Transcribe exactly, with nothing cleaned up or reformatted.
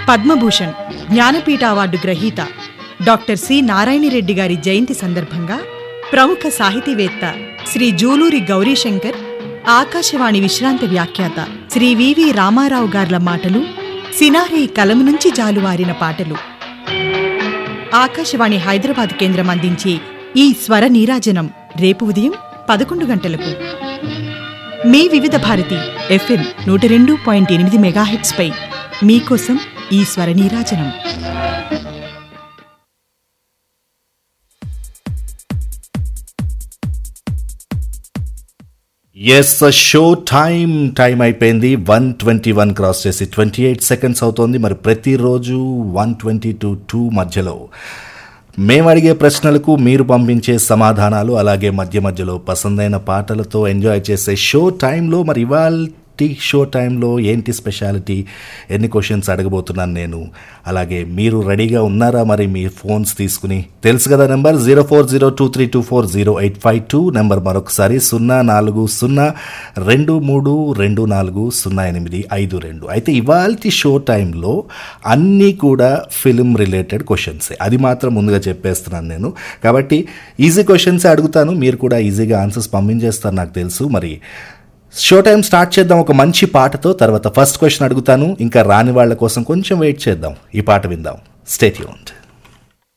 Padma Bhushan Jnanpith award గ్రహీత doctor C Narayana Reddy గారి జయంతి సందర్భంగా ప్రముఖ సాహితీవేత్త శ్రీ జూలూరి గౌరీశంకర్, ఆకాశవాణి విశ్రాంత వ్యాఖ్యాత శ్రీ వివి రామారావు గార్ల మాటలు, సినారే కలము నుంచి జాలువారిన పాటలు. ఆకాశవాణి హైదరాబాద్ కేంద్రం అందించే ఈ స్వర నీరాజనం రేపు ఉదయం పదకొండు గంటలకు మీ వివిధ భారతి ఎఫ్ఎం నూట రెండు పాయింట్ ఎనిమిది మెగాహెట్స్ పై మీకోసం ఈ స్వర నీరాజనం. ఎస్, షో టైం టైం అయిపోయింది. వన్ ట్వంటీ వన్ క్రాస్ చేసి ట్వంటీ ఎయిట్ సెకండ్స్ అవుతోంది. మరి ప్రతిరోజు వన్ ట్వంటీ టు టూ మధ్యలో మేము అడిగే ప్రశ్నలకు మీరు పంపించే సమాధానాలు, అలాగే మధ్య మధ్యలో పసందైన పాటలతో ఎంజాయ్ చేసే షో టైంలో మరి ఇవాళ షో టైంలో ఏంటి స్పెషాలిటీ, ఎన్ని క్వశ్చన్స్ అడగబోతున్నాను నేను, అలాగే మీరు రెడీగా ఉన్నారా మరి మీ ఫోన్స్ తీసుకుని? తెలుసు కదా number zero four zero two three two four zero eight five two number మరొకసారి సున్నా నాలుగు సున్నా రెండు మూడు రెండు నాలుగు సున్నా ఎనిమిది ఐదు రెండు. అయితే ఇవాళ షో టైంలో అన్నీ కూడా ఫిలిం రిలేటెడ్ క్వశ్చన్సే, అది మాత్రం ముందుగా చెప్పేస్తున్నాను నేను. కాబట్టి ఈజీ క్వశ్చన్సే అడుగుతాను, మీరు కూడా ఈజీగా ఆన్సర్స్ పంపించేస్తారు నాకు తెలుసు. మరి షో టైం స్టార్ట్ చేద్దాం ఒక మంచి పాటతో. తర్వాత ఫస్ట్ క్వశ్చన్ అడుగుతాను, ఇంకా రాని వాళ్ళ కోసం కొంచెం వెయిట్ చేద్దాం, ఈ పాట విందాం. Stay tuned.